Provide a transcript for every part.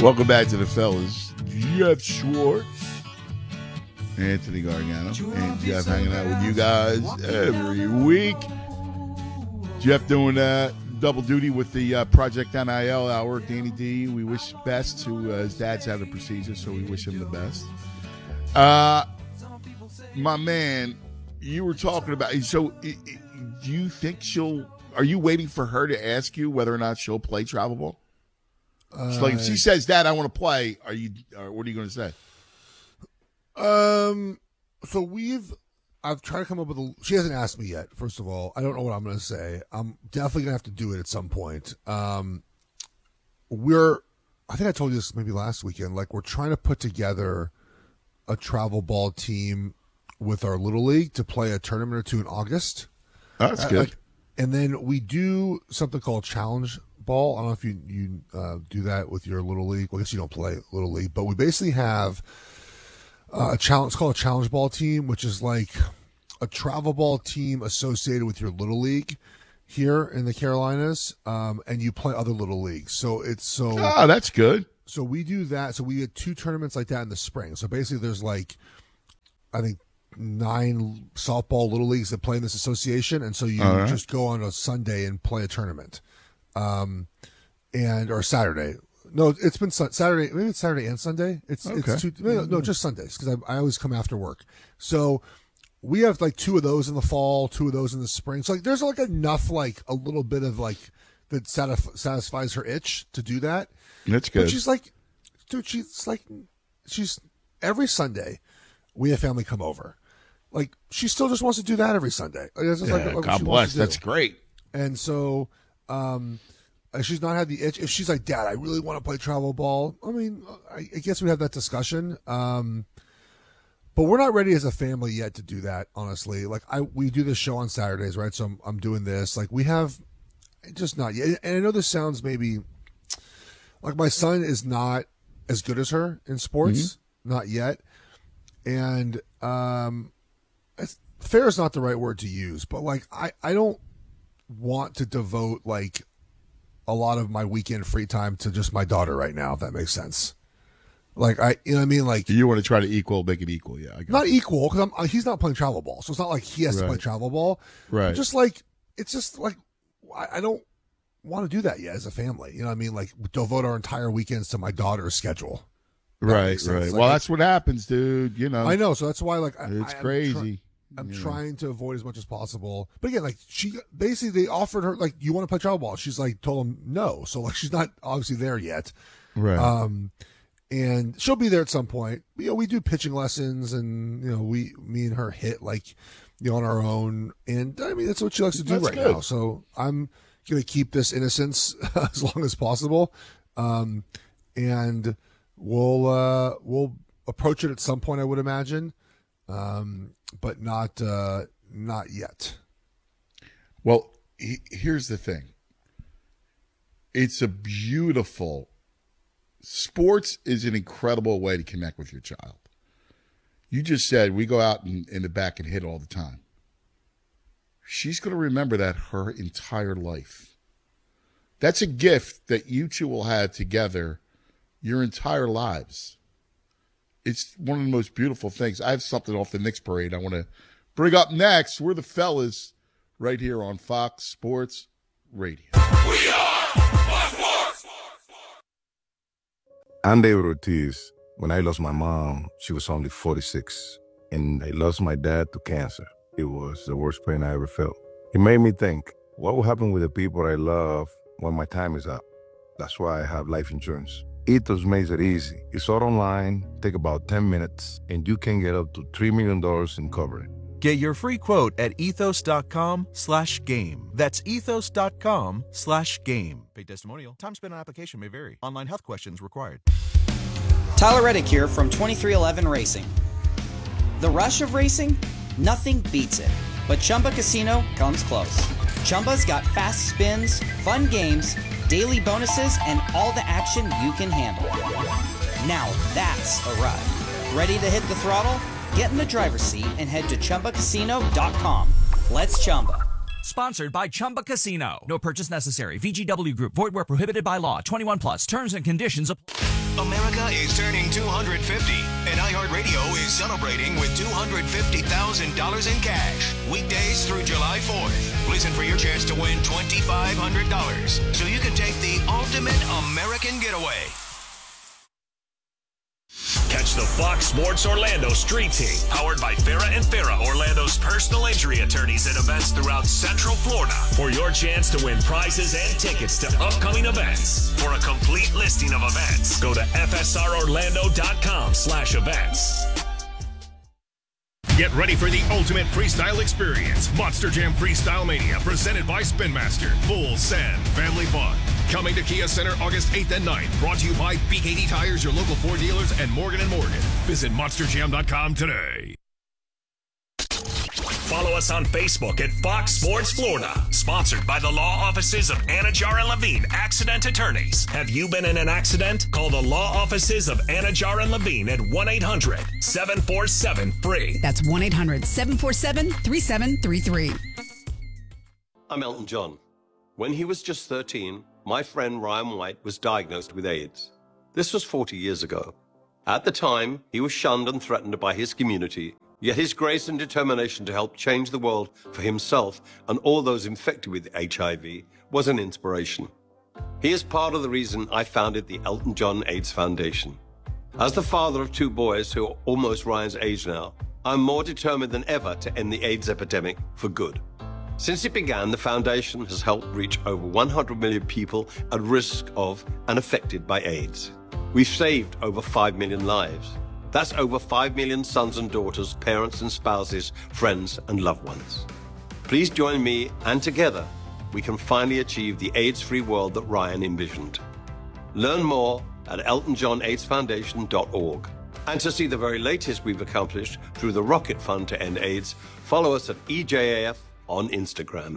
Welcome back to the fellas. Jeff Schwartz, Anthony Gargano, and Jeff hanging out with you guys every week. Jeff doing double duty with the Project NIL hour. Danny D, we wish best to his dad's having a procedure, so we wish him the best. My man, you were talking about, so do you think are you waiting for her to ask you whether or not she'll play travel ball? So like if she says, Dad, I want to play, what are you going to say? So I've tried to come up with she hasn't asked me yet, first of all. I don't know what I'm going to say. I'm definitely going to have to do it at some point. I think I told you this maybe last weekend, like we're trying to put together a travel ball team with our Little League to play a tournament or two in August. Oh, that's good. And then we do something called Challenge Ball. I don't know if you do that with your Little League. Well, I guess you don't play Little League, but we basically have a challenge. It's called a Challenge Ball team, which is like a travel ball team associated with your Little League here in the Carolinas, and you play other Little Leagues. So that's good. So we do that. So we get 2 tournaments like that in the spring. So basically, there's like I think 9 softball Little Leagues that play in this association, and so you just go on a Sunday and play a tournament. Or Saturday. No, it's been Saturday. Maybe it's Saturday and Sunday. It's just Sundays because I always come after work. So we have like 2 of those in the fall, 2 of those in the spring. So like there's like enough, like a little bit of like that satisfies her itch to do that. That's good. But she's like, dude, she's every Sunday we have family come over. Like she still just wants to do that every Sunday. God bless. That's great. And so, she's not had the itch. If she's like, Dad, I really want to play travel ball. I mean, I guess we have that discussion. But we're not ready as a family yet to do that, honestly. Like we do this show on Saturdays, right? So I'm doing this. Like we have just not yet. And I know this sounds maybe like my son is not as good as her in sports, not yet. And, fair is not the right word to use, but like, I don't want to devote like a lot of my weekend free time to just my daughter right now, if that makes sense. Like you know what I mean? Like you want to try to make it equal. Yeah. Not equal. Cause he's not playing travel ball. So it's not like he has to play travel ball. Right. Just like, it's just like, I don't want to do that yet as a family. You know what I mean? Like devote our entire weekends to my daughter's schedule. Right. Like, well, that's what happens, dude. You know, I know. So that's why, like, it's crazy. I'm trying to avoid as much as possible. But again, like she basically they offered her like, you want to play travel ball? She's like told them no. So like she's not obviously there yet. Right. And she'll be there at some point. You know, we do pitching lessons, and me and her hit like, on our own. And I mean, that's what she likes to do now. So I'm gonna keep this innocence as long as possible. And we'll approach it at some point, I would imagine. But not yet. Well, here's the thing. It's a beautiful sports is an incredible way to connect with your child. You just said we go out in the back and hit all the time. She's going to remember that her entire life. That's a gift that you two will have together your entire lives. It's one of the most beautiful things. I have something off the Knicks parade I want to bring up next. We're the fellas right here on Fox Sports Radio. We are Fox Sports. I'm David Ortiz. When I lost my mom, she was only 46. And I lost my dad to cancer. It was the worst pain I ever felt. It made me think, what will happen with the people I love when my time is up? That's why I have life insurance. Ethos makes it easy. It's all online, take about 10 minutes, and you can get up to $3 million in coverage. Get your free quote at ethos.com/game. That's ethos.com/game. Paid testimonial. Time spent on application may vary. Online health questions required. Tyler Reddick here from 2311 Racing. The rush of racing? Nothing beats it. But Chumba Casino comes close. Chumba's got fast spins, fun games, daily bonuses, and all the action you can handle. Now that's a ride. Ready to hit the throttle? Get in the driver's seat and head to ChumbaCasino.com. Let's Chumba. Sponsored by Chumba Casino. No purchase necessary. VGW Group. Void where prohibited by law. 21 plus. Terms and conditions apply. America is turning 250, and iHeartRadio is celebrating with $250,000 in cash. Weekdays through July 4th. Listen for your chance to win $2,500 so you can take the ultimate American getaway. Catch the Fox Sports Orlando Street Team, powered by Farrah and Farrah, Orlando's personal injury attorneys at events throughout Central Florida, for your chance to win prizes and tickets to upcoming events. For a complete listing of events, go to fsrorlando.com/events. Get ready for the ultimate freestyle experience. Monster Jam Freestyle Mania, presented by Spin Master. Full send family fun. Coming to Kia Center August 8th and 9th. Brought to you by BKD Tires, your local Ford dealers, and Morgan & Morgan. Visit monsterjam.com today. Follow us on Facebook at Fox Sports Florida. Sponsored by the law offices of Anajar and Levine, accident attorneys. Have you been in an accident? Call the law offices of Anajar and Levine at 1-800-747-FREE. That's 1-800-747-3733. I'm Elton John. When he was just 13, my friend Ryan White was diagnosed with AIDS. This was 40 years ago. At the time, he was shunned and threatened by his community. Yet his grace and determination to help change the world for himself and all those infected with HIV was an inspiration. He is part of the reason I founded the Elton John AIDS Foundation. As the father of two boys who are almost Ryan's age now, I'm more determined than ever to end the AIDS epidemic for good. Since it began, the foundation has helped reach over 100 million people at risk of and affected by AIDS. We've saved over 5 million lives. That's over 5 million sons and daughters, parents and spouses, friends and loved ones. Please join me, and together, we can finally achieve the AIDS-free world that Ryan envisioned. Learn more at eltonjohnaidsfoundation.org. And to see the very latest we've accomplished through the Rocket Fund to End AIDS, follow us at EJAF on Instagram.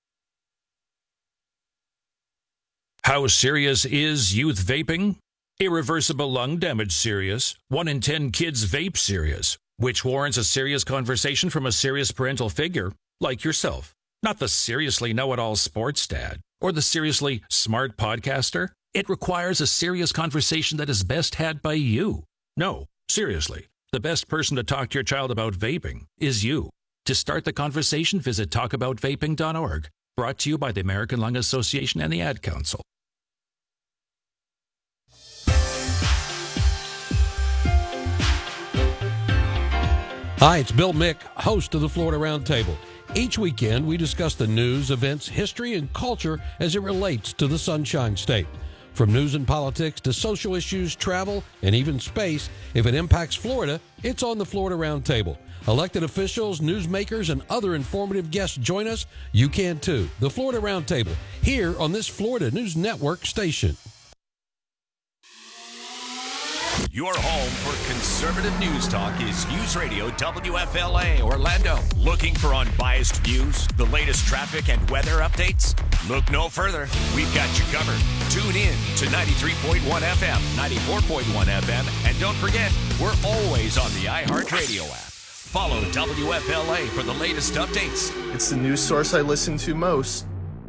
How serious is youth vaping? Irreversible lung damage serious. 1 in 10 kids vape serious, which warrants a serious conversation from a serious parental figure like yourself. Not the seriously know-it-all sports dad or the seriously smart podcaster. It requires a serious conversation that is best had by you. No, seriously, the best person to talk to your child about vaping is you. To start the conversation, visit talkaboutvaping.org. Brought to you by the American Lung Association and the Ad Council. Hi, it's Bill Mick, host of the Florida Roundtable. Each weekend, we discuss the news, events, history, and culture as it relates to the Sunshine State. From news and politics to social issues, travel, and even space, if it impacts Florida, it's on the Florida Roundtable. Elected officials, newsmakers, and other informative guests join us. You can too. The Florida Roundtable, here on this Florida News Network station. Your home for conservative news talk is News Radio WFLA Orlando. Looking for unbiased views, the latest traffic and weather updates? Look no further. We've got you covered. Tune in to 93.1 FM, 94.1 FM, and don't forget, we're always on the iHeartRadio app. Follow WFLA for the latest updates. It's the news source I listen to most.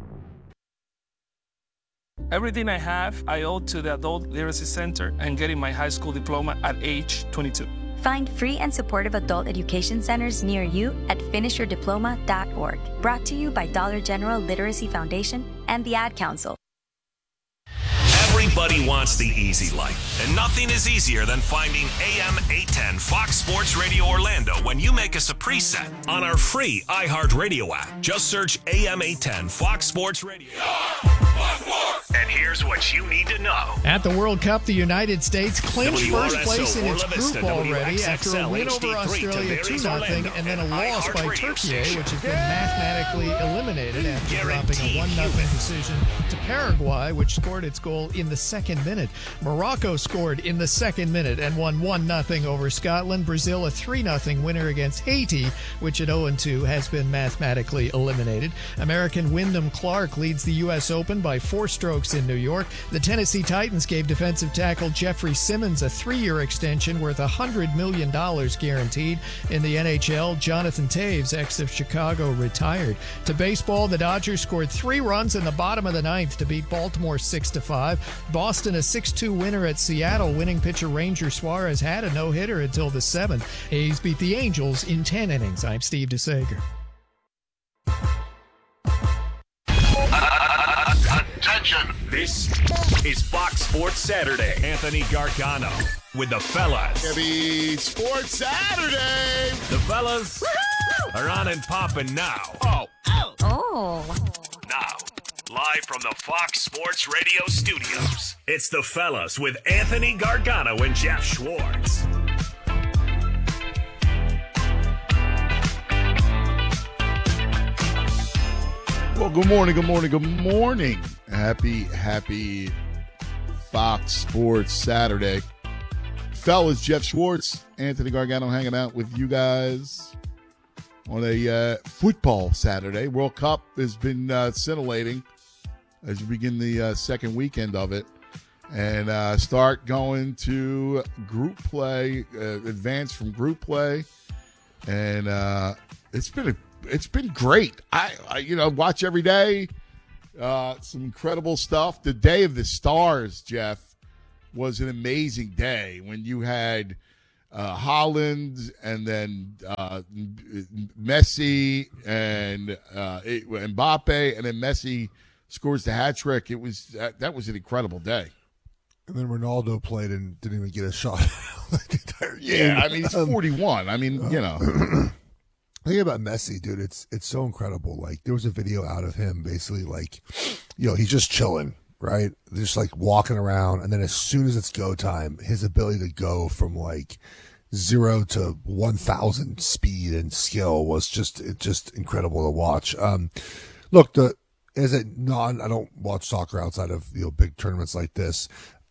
Everything I have, I owe to the Adult Literacy Center and getting my high school diploma at age 22. Find free and supportive adult education centers near you at finishyourdiploma.org. Brought to you by Dollar General Literacy Foundation and the Ad Council. Everybody wants the easy life, and nothing is easier than finding AM 810 Fox Sports Radio Orlando when you make us a preset on our free iHeartRadio app. Just search AM 810 Fox Sports Radio. And here's what you need to know. At the World Cup, the United States clinched first place in its group already after a win over Australia 2-0 and then a loss by Turkey, which has been mathematically eliminated after dropping a 1-0 decision to Paraguay, which scored its goal in the second minute. Morocco scored in the second minute and won 1-0 over Scotland. Brazil a 3-0 winner against Haiti, which at 0-2 has been mathematically eliminated. American Wyndham Clark leads the U.S. Open by 4 strokes in New York. The Tennessee Titans gave defensive tackle Jeffrey Simmons a 3-year extension worth $100 million guaranteed. In the NHL, Jonathan Taves, ex of Chicago, retired. To baseball, the Dodgers scored 3 runs in the bottom of the 9th to beat Baltimore 6-5. Boston a 6-2 winner at Seattle. Winning pitcher Ranger Suarez had a no-hitter until the 7th. A's beat the Angels in 10 innings. I'm Steve DeSager. Attention! This is Fox Sports Saturday. Anthony Gargano with the fellas. Happy Sports Saturday! The fellas are on and popping now. Oh. Now, live from the Fox Sports Radio studios, it's the fellas with Anthony Gargano and Jeff Schwartz. Well, good morning. Happy Fox Sports Saturday. Fellas, Jeff Schwartz, Anthony Gargano hanging out with you guys on a football Saturday. World Cup has been scintillating as we begin the second weekend of it and start going to group play, advance from group play, and it's been great. I watch every day. Some incredible stuff. The Day of the Stars, Jeff, was an amazing day when you had Haaland and then Messi and Mbappe, and then Messi scores the hat trick. That was an incredible day. And then Ronaldo played and didn't even get a shot. The entire game. Yeah, I mean he's 41. I mean, The thing about Messi, dude, it's so incredible. Like, there was a video out of him basically, like, he's just chilling, right? Just like walking around, and then as soon as it's go time, his ability to go from like 0 to 1,000 speed and skill was just incredible to watch. Look, I don't watch soccer outside of big tournaments like this.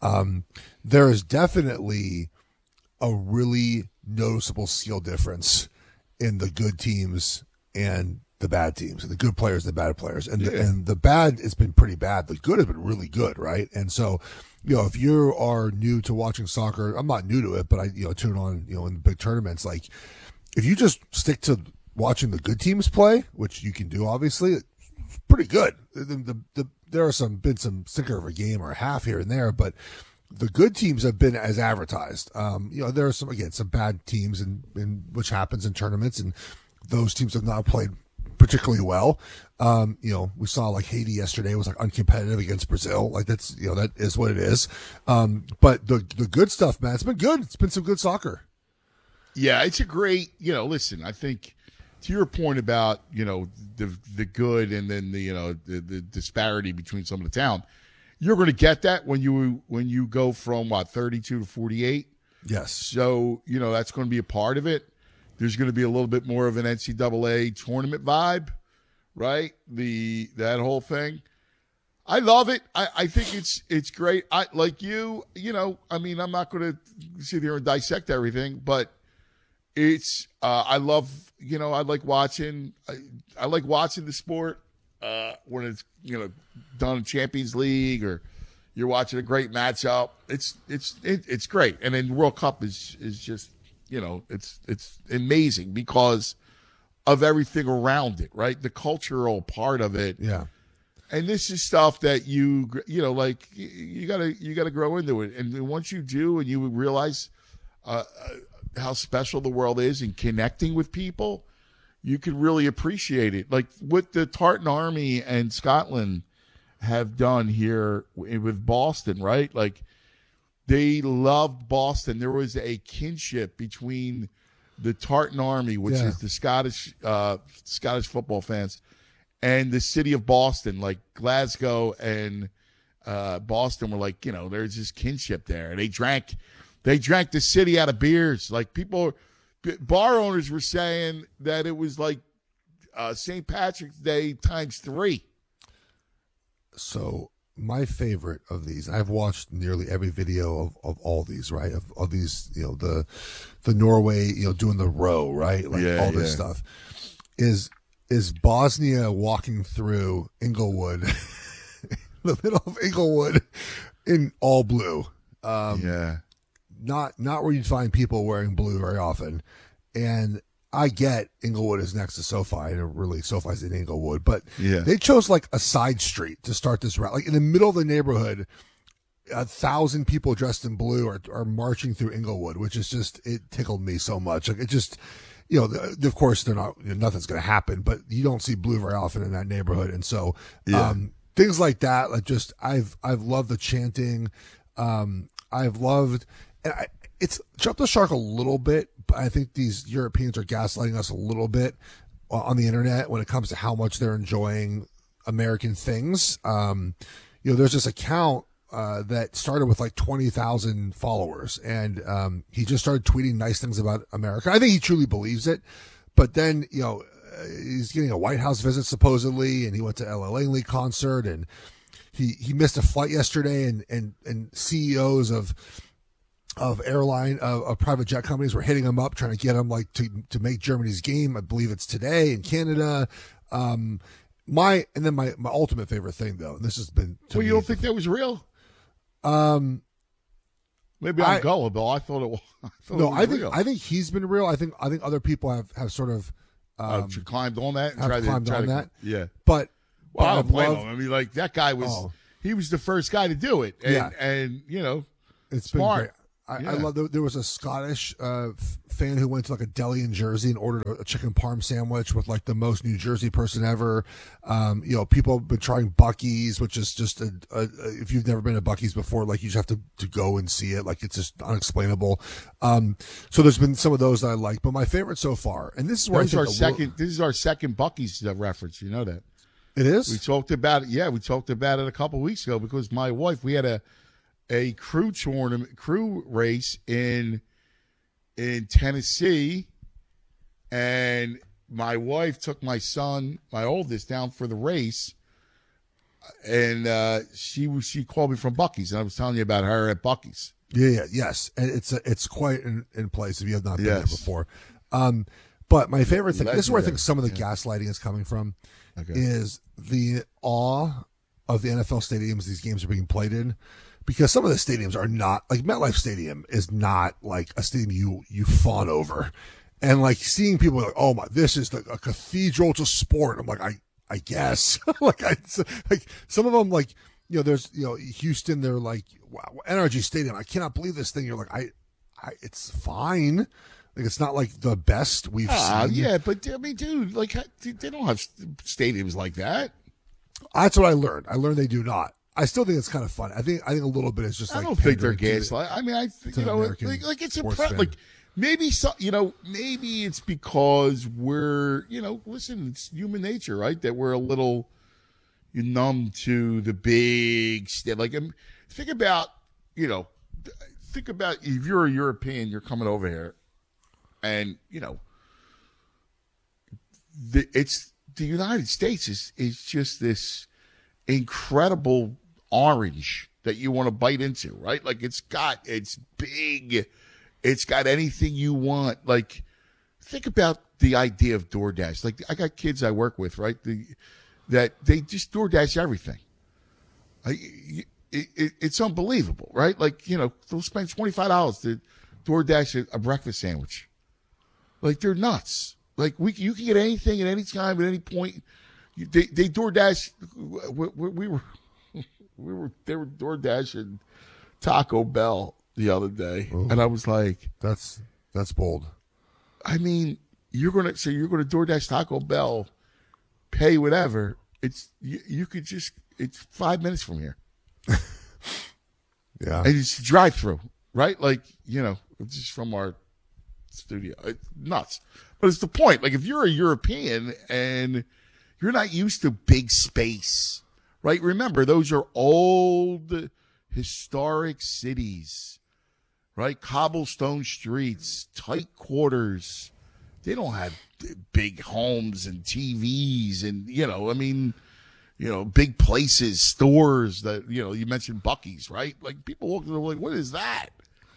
There is definitely a really noticeable skill difference in the good teams and the bad teams, and the good players and the bad players. And the bad has been pretty bad. The good has been really good, right? And so, if you are new to watching soccer, I'm not new to it, but I tune on, in the big tournaments. Like, if you just stick to watching the good teams play, which you can do, obviously, it's pretty good. There are been some stinker of a game or a half here and there, but the good teams have been as advertised. There are some bad teams, in which happens in tournaments, and those teams have not played particularly well. We saw like Haiti yesterday was like uncompetitive against Brazil. Like that's that is what it is. But the good stuff, man, it's been good. It's been some good soccer. Yeah, it's a great. Listen, I think to your point about the good and then the disparity between some of the talent. You're going to get that when you go from 32 to 48. Yes. So that's going to be a part of it. There's going to be a little bit more of an NCAA tournament vibe, right? That whole thing. I love it. I think it's great. I like you. I mean, I'm not going to sit here and dissect everything, but it's. I love. I like watching. I like watching the sport. When it's done in Champions League or you're watching a great matchup, it's great. And then World Cup is just it's amazing because of everything around it, right? The cultural part of it, yeah. And this is stuff that you gotta grow into it. And once you do, and you realize how special the world is in connecting with people, you can really appreciate it. Like what the Tartan Army and Scotland have done here with Boston, right? Like they loved Boston. There was a kinship between the Tartan Army, which is the Scottish football fans, and the city of Boston. Like Glasgow and Boston were like, there's this kinship there. And they drank the city out of beers. Like bar owners were saying that it was like St. Patrick's Day times 3. So my favorite of these, I've watched nearly every video of all these, right? Of these, the Norway, doing the row, right? Like all this stuff is Bosnia walking through Inglewood, the middle of Inglewood in all blue. Not where you'd find people wearing blue very often. And I get Inglewood is next to SoFi, and really SoFi's in Inglewood, but Yeah. they chose like a side street to start this route. Like in the middle of the neighborhood, 1,000 people dressed in blue are marching through Inglewood, which is just, it tickled me so much. Like it just, of course they're not, nothing's going to happen, but you don't see blue very often in that neighborhood. And so, things like that, like just, I've loved the chanting. I've loved, it's jumped the shark a little bit, but I think these Europeans are gaslighting us a little bit on the internet when it comes to how much they're enjoying American things. There's this account that started with like 20,000 followers, and he just started tweeting nice things about America. I think he truly believes it, but then he's getting a White House visit supposedly, and he went to Ella Langley concert, and he missed a flight yesterday, and CEOs of airline of private jet companies were hitting him up trying to get him like to make Germany's game. I believe it's today in Canada. My ultimate favorite thing though, and this has been to me, you don't think that was real? Maybe I'm gullible. I thought it was. I think he's been real. I think other people have sort of climbed on that. And Yeah, but I don't blame him. I mean, like that guy was. He was the first guy to do it, and it's smart. Been great. I love. There was a Scottish fan who went to like a deli in Jersey and ordered a chicken parm sandwich with like the most New Jersey person ever. People have been trying Buc-ee's, which is just if you've never been to Buc-ee's before, like you just have to go and see it. Like it's just unexplainable. So there's been some of those that I like, but my favorite so far, and this is where this is our second Buc-ee's reference. You know that. It is? We talked about it. Yeah, we talked about it a couple of weeks ago because my wife, we had a crew race in Tennessee, and my wife took my son, my oldest, down for the race, and she called me from Buc-ee's, and I was telling you about her at Buc-ee's. Yes, and it's quite in place if you have not been there before. But my favorite thing, this is where I think some of the gaslighting is coming from, is the awe of the NFL stadiums these games are being played in. Because some of the stadiums are not, like MetLife Stadium is not like a stadium you fawn over. And like seeing people like, oh my, this is like a cathedral to sport. I'm like, I guess. like some of them, like, there's, Houston, they're like, wow, NRG Stadium, I cannot believe this thing. You're like, it's fine. Like, it's not like the best we've seen. Yeah, but I mean, dude, like, they don't have stadiums like that. That's what I learned. I learned they do not. I still think it's kind of fun. I think a little bit is just like, I don't think they're gaslight. I mean, I think, like it's like maybe maybe it's because we're, listen, it's human nature, right? That we're a little numb to the big stuff. Like, think about if you're a European, you're coming over here, and it's the United States is just this incredible orange that you want to bite into, right? Like it's big, it's got anything you want. Like think about the idea of DoorDash. Like I got kids I work with, right? That they just DoorDash everything. It's unbelievable, right? Like they'll spend $25 to DoorDash a breakfast sandwich. Like they're nuts. Like you can get anything at any time at any point. They DoorDash. They were DoorDashing Taco Bell the other day, and I was like, "That's bold." I mean, you're gonna DoorDash Taco Bell, pay whatever. You could just, it's 5 minutes from here. Yeah, and it's drive through, right? Like it's just from our studio. It's nuts, but it's the point. Like if you're a European and you're not used to big space. Right? Remember, those are old, historic cities, right? Cobblestone streets, tight quarters. They don't have big homes and TVs and, big places, stores that, you mentioned Buc-ee's, right? Like people walk through, like, what is that?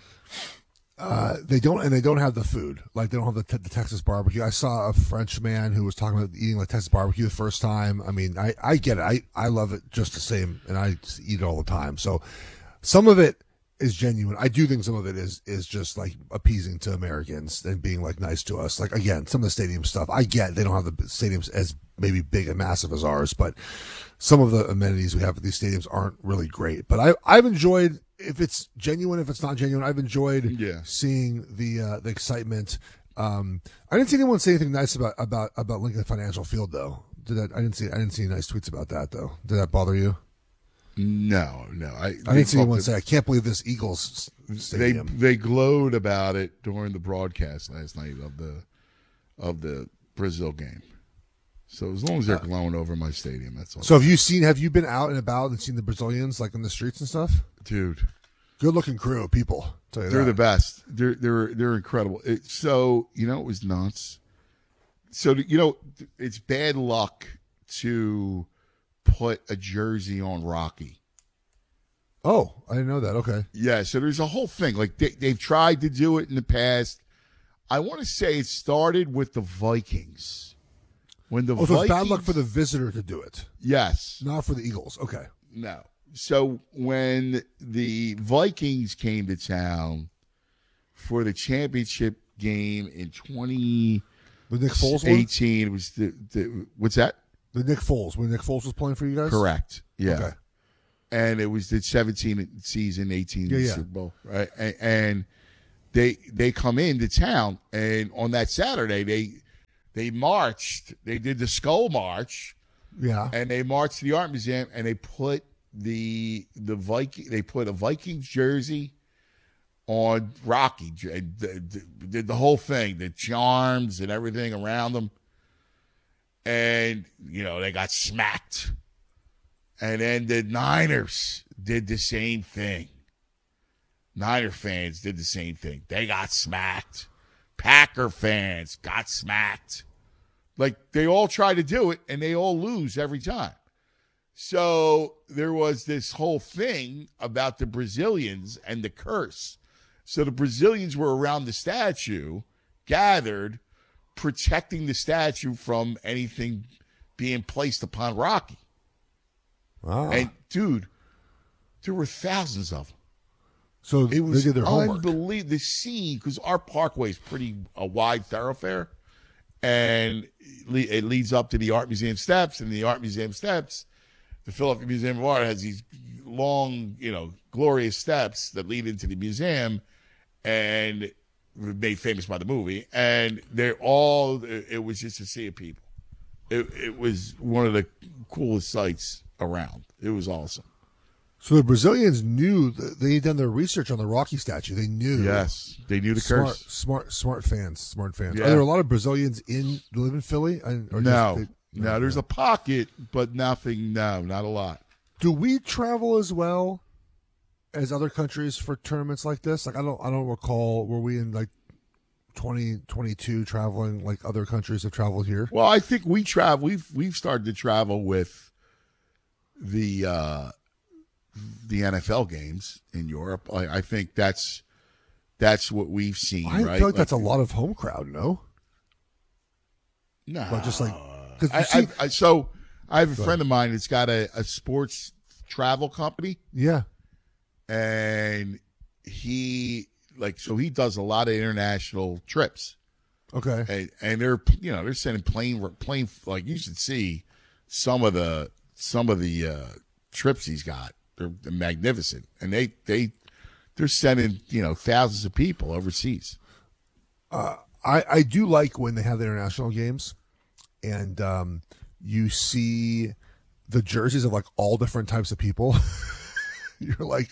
They don't have the food. Like they don't have the Texas barbecue. I saw a French man who was talking about eating like Texas barbecue the first time. I mean, I get it. I love it just the same, and I eat it all the time. So some of it is genuine. I do think some of it is just like appeasing to Americans and being like nice to us. Like again, some of the stadium stuff, I get they don't have the stadiums as maybe big and massive as ours, but some of the amenities we have at these stadiums aren't really great. But I've enjoyed, if it's genuine, if it's not genuine, I've enjoyed seeing the excitement. I didn't see anyone say anything nice about Lincoln Financial Field though. I didn't see any nice tweets about that though. Did that bother you? No. I didn't see anyone say, I can't believe this Eagles stadium. They glowed about it during the broadcast last night of the Brazil game. So as long as they're glowing over my stadium, that's all. So have you been out and about and seen the Brazilians like in the streets and stuff? Dude. Good looking crew of people. They're the best. They're incredible. It was nuts. So it's bad luck to put a jersey on Rocky. Oh, I didn't know that. Okay. Yeah, so there's a whole thing. Like they've tried to do it in the past. I want to say it started with the Vikings. When the Vikings, so it's bad luck for the visitor to do it. Yes. Not for the Eagles. Okay. No. So when the Vikings came to town for the championship game in 2018, the Nick Foles one? It was the what's that? The Nick Foles, when Nick Foles was playing for you guys? Correct. Yeah. Okay. And it was the 17 season, 18 Super Bowl, right? And they come into town, and on that Saturday they marched. They did the Skull March. Yeah. And they marched to the Art Museum, and they put the Viking. They put a Vikings jersey on Rocky. Did the whole thing, the charms and everything around them. And, they got smacked. And then the Niners did the same thing. Niner fans did the same thing. They got smacked. Packer fans got smacked. Like, they all try to do it, and they all lose every time. So there was this whole thing about the Brazilians and the curse. So the Brazilians were around the statue, gathered, protecting the statue from anything being placed upon Rocky. Wow. And, dude, there were thousands of them. So it was they did their homework. Unbelievable. The scene, because our parkway is a wide thoroughfare, and it leads up to the Art Museum steps, and the Art Museum steps, the Philadelphia Museum of Art has these long, glorious steps that lead into the museum, and made famous by the movie, and it was just a sea of people. It was one of the coolest sights around. It was awesome. So the Brazilians knew they had done their research on the Rocky statue. They knew. Yes, they knew the curse. Smart fans. Yeah. Are there a lot of Brazilians who live in Philly? No, there's a pocket, but nothing. No, not a lot. Do we travel as well as other countries for tournaments like this? Like I don't recall. Were we in like 2022 traveling like other countries have traveled here? Well, I think we travel. We've started to travel with the NFL games in Europe. I think that's what we've seen. I feel like that's a lot of home crowd. No, no, but just like I have a friend of mine that's got a sports travel company. Yeah, and he does a lot of international trips. Okay, and they're sending plane like you should see some of the trips he's got. They're magnificent, and they're sending thousands of people overseas. I do like when they have the international games, and you see the jerseys of like all different types of people. you're like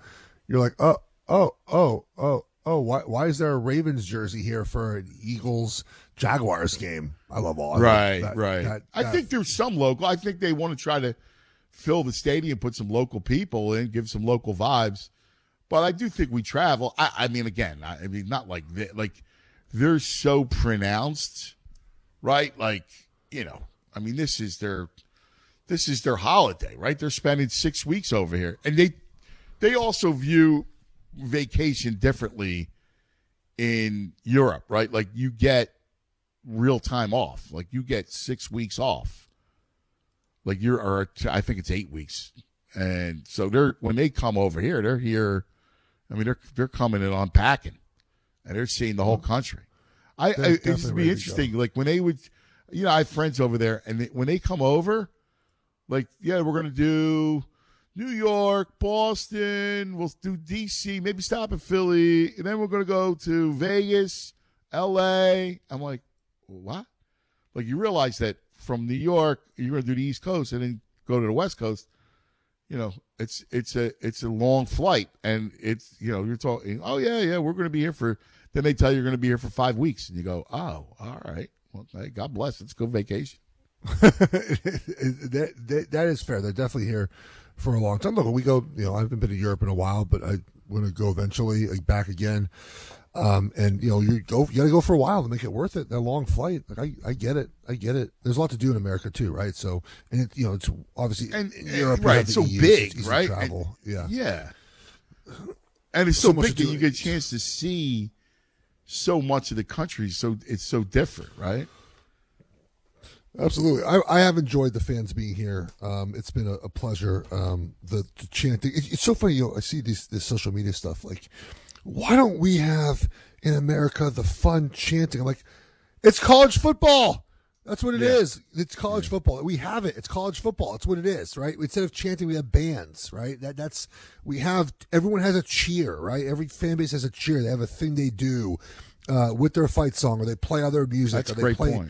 why is there a Ravens jersey here for an Eagles Jaguars game? I love all right. I think there's some local. I think they want to try to fill the stadium, put some local people in, give some local vibes. But I do think we travel. I mean, not like that. Like, they're so pronounced, right? Like, this is their holiday, right? They're spending 6 weeks over here. And they also view vacation differently in Europe, right? Like, you get real time off. Like, you get 6 weeks off. Like I think it's 8 weeks. And so when they come over here, they're here I mean, they're coming and unpacking, and they're seeing the whole country. It used to be interesting. Like when they would, I have friends over there, and when they come over, like, yeah, we're going to do New York, Boston, we'll do D.C., maybe stop in Philly, and then we're going to go to Vegas, L.A. I'm like, what? Like, you realize that from New York, you're going to do the East Coast and then go to the West Coast. It's a long flight, and it's, you're talking, oh, yeah, we're going to be here for, then they tell you you're going to be here for 5 weeks, and you go, oh, all right. Well, hey, God bless. Let's go vacation. that is fair. They're definitely here for a long time. Look, we go, I haven't been to Europe in a while, but I want to go eventually, back again. And you got to go for a while to make it worth it. That long flight, like I get it. There's a lot to do in America too, right? So, and it's obviously in Europe, right? It's so big, it's right? Travel, yeah. And it's so big that you get a chance to see so much of the country. So it's so different, right? Absolutely. I have enjoyed the fans being here. It's been a pleasure. The chanting. It's so funny. I see this social media stuff. Like, why don't we have in America the fun chanting? I'm like, it's college football. That's what it is. It's college football. We have it. It's college football. That's what it is, right? Instead of chanting, we have bands, right? Everyone has a cheer, right? Every fan base has a cheer. They have a thing they do with their fight song, or they play other music. That's a great point.